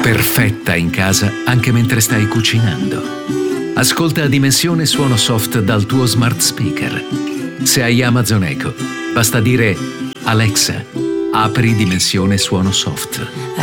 perfetta in casa anche mentre stai cucinando. Ascolta Dimensione Suono Soft dal tuo smart speaker. Se hai Amazon Echo, basta dire: Alexa, apri Dimensione Suono Soft.